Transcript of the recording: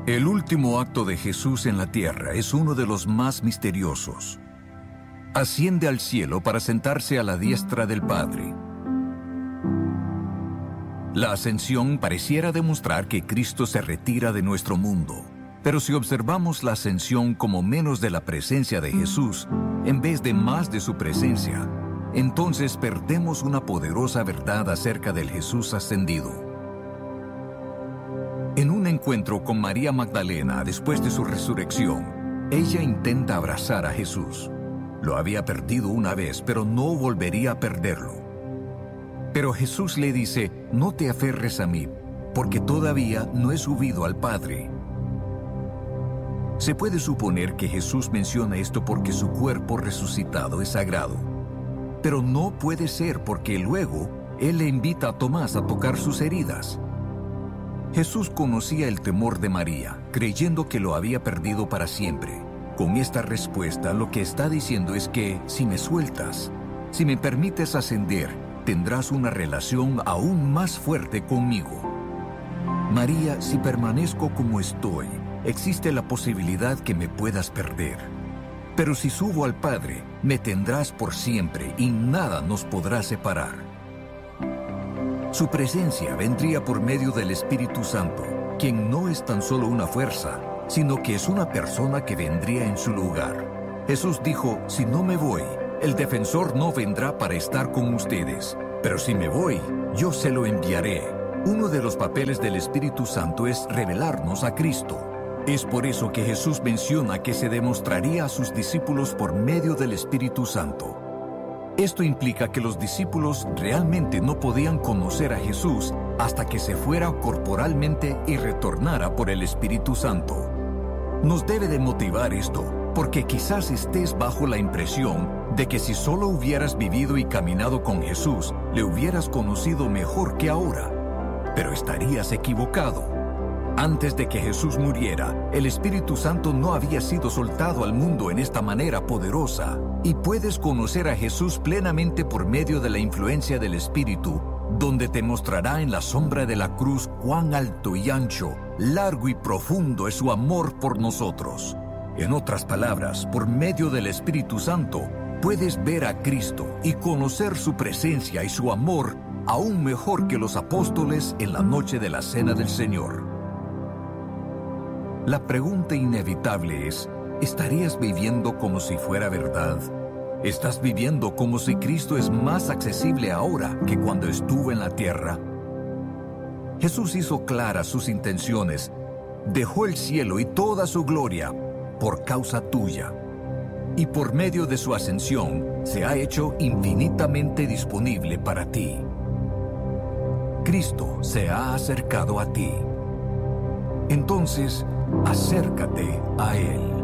El último acto de Jesús en la tierra es uno de los más misteriosos. Asciende al cielo para sentarse a la diestra del Padre. La ascensión pareciera demostrar que Cristo se retira de nuestro mundo. Pero si observamos la ascensión como menos de la presencia de Jesús, en vez de más de su presencia, entonces perdemos una poderosa verdad acerca del Jesús ascendido. En un encuentro con María Magdalena después de su resurrección, ella intenta abrazar a Jesús. Lo había perdido una vez, pero no volvería a perderlo. Pero Jesús le dice, no te aferres a mí, porque todavía no he subido al Padre. Se puede suponer que Jesús menciona esto porque su cuerpo resucitado es sagrado. Pero no puede ser porque luego Él le invita a Tomás a tocar sus heridas. Jesús conocía el temor de María, creyendo que lo había perdido para siempre. Con esta respuesta lo que está diciendo es que si me sueltas, si me permites ascender, tendrás una relación aún más fuerte conmigo. María, si permanezco como estoy, existe la posibilidad que me puedas perder. Pero si subo al Padre, me tendrás por siempre y nada nos podrá separar. Su presencia vendría por medio del Espíritu Santo, quien no es tan solo una fuerza, sino que es una persona que vendría en su lugar. Jesús dijo, si no me voy, el defensor no vendrá para estar con ustedes, pero si me voy, yo se lo enviaré. Uno de los papeles del Espíritu Santo es revelarnos a Cristo. Es por eso que Jesús menciona que se demostraría a sus discípulos por medio del Espíritu Santo. Esto implica que los discípulos realmente no podían conocer a Jesús hasta que se fuera corporalmente y retornara por el Espíritu Santo. Nos debe de motivar esto, porque quizás estés bajo la impresión de que si solo hubieras vivido y caminado con Jesús, le hubieras conocido mejor que ahora. Pero estarías equivocado. Antes de que Jesús muriera, el Espíritu Santo no había sido soltado al mundo en esta manera poderosa. Y puedes conocer a Jesús plenamente por medio de la influencia del Espíritu, donde te mostrará en la sombra de la cruz cuán alto y ancho, largo y profundo es su amor por nosotros. En otras palabras, por medio del Espíritu Santo, puedes ver a Cristo y conocer su presencia y su amor aún mejor que los apóstoles en la noche de la Cena del Señor. La pregunta inevitable es, ¿estarías viviendo como si fuera verdad? ¿Estás viviendo como si Cristo es más accesible ahora que cuando estuvo en la tierra? Jesús hizo claras sus intenciones, dejó el cielo y toda su gloria por causa tuya. Y por medio de su ascensión se ha hecho infinitamente disponible para ti. Cristo se ha acercado a ti. Entonces, acércate a Él.